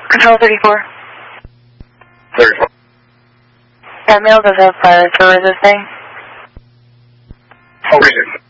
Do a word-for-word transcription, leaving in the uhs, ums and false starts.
Control thirty-four. thirty-four. That male does have prior to resisting. Oh, resist.